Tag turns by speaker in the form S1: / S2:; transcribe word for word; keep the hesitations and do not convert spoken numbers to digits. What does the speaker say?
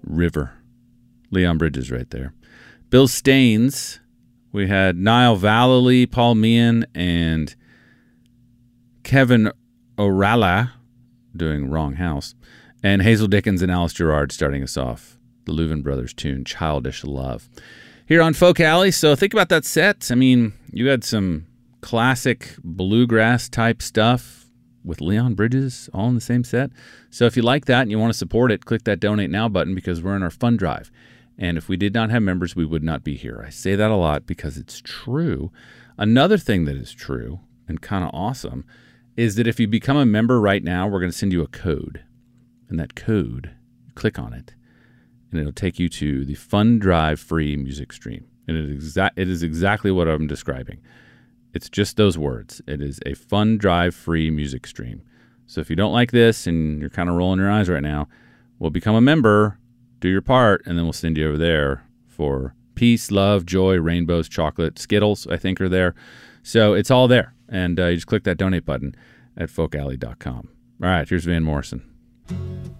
S1: River. Leon Bridges right there. Bill Staines. We had Niall Vallely, Paul Meehan, and Kevin O'Ralla doing Wrong House. And Hazel Dickens and Alice Gerrard starting us off. The Louvin Brothers tune, Childish Love. Here on Folk Alley, so think about that set. I mean, you had some classic bluegrass type stuff with Leon Bridges all in the same set. So if you like that and you want to support it, click that Donate Now button because we're in our fund drive. And if we did not have members, we would not be here. I say that a lot because it's true. Another thing that is true and kind of awesome is that if you become a member right now, we're going to send you a code. And that code, click on it, and it'll take you to the Fund Drive free music stream. And it is, exa- it is exactly what I'm describing. It's just those words. It is a Fund Drive free music stream. So if you don't like this and you're kind of rolling your eyes right now, well, become a member, do your part, and then we'll send you over there for peace, love, joy, rainbows, chocolate, Skittles, I think are there. So it's all there. And uh, you just click that donate button at folk alley dot com. All right, here's Van Morrison.